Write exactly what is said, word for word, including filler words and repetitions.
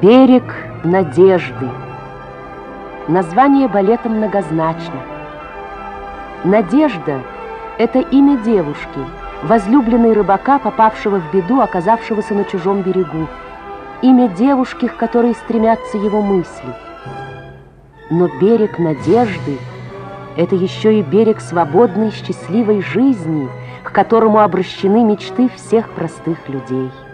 Берег надежды. Название балета многозначно. Надежда – это имя девушки, возлюбленной рыбака, попавшего в беду, оказавшегося на чужом берегу. Имя девушки, к которой стремятся его мысли. Но берег надежды – это еще и берег свободной, счастливой жизни, к которому обращены мечты всех простых людей.